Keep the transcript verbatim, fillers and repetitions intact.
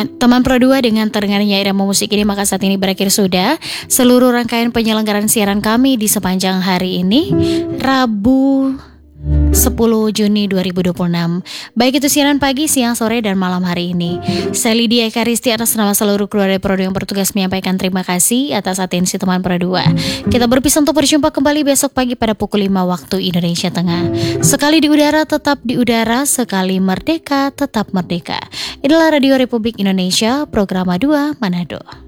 Teman Pro dua, dengan terdengarnya irama musik ini maka saat ini berakhir sudah seluruh rangkaian penyelenggaraan siaran kami di sepanjang hari ini, Rabu sepuluh Juni dua ribu dua puluh enam. Baik itu siaran pagi, siang, sore, dan malam hari ini. Saya Lydia Ekaristi atas nama seluruh keluarga Pro dua yang bertugas menyampaikan terima kasih atas atensi teman Pro dua. Kita berpisah untuk berjumpa kembali besok pagi pada pukul lima waktu Indonesia Tengah. Sekali di udara tetap di udara, sekali merdeka tetap merdeka. Inilah Radio Republik Indonesia, program dua Manado.